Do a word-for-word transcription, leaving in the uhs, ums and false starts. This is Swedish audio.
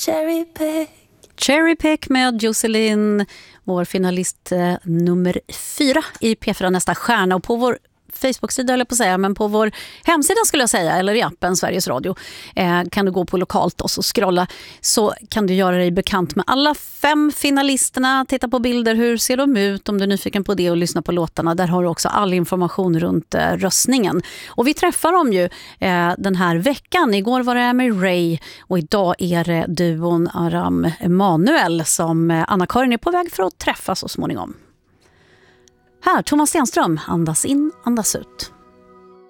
Cherry Pick. Cherry Pick med Jocelyn, vår finalist eh, nummer fyra i P fyra Nästa stjärna. Och på vår Facebook-sida, eller på att säga, men på vår hemsida skulle jag säga, eller i appen Sveriges Radio, eh, kan du gå på lokalt och så scrolla, så kan du göra dig bekant med alla fem finalisterna, titta på bilder, hur ser de ut, om du är nyfiken på det, och lyssna på låtarna. Där har du också all information runt eh, röstningen. Och vi träffar dem ju eh, den här veckan. Igår var det Amy Ray och idag är det duon Aram Emanuel som eh, Anna-Karin är på väg för att träffa så småningom. Här, Thomas Stenström, andas in, andas ut.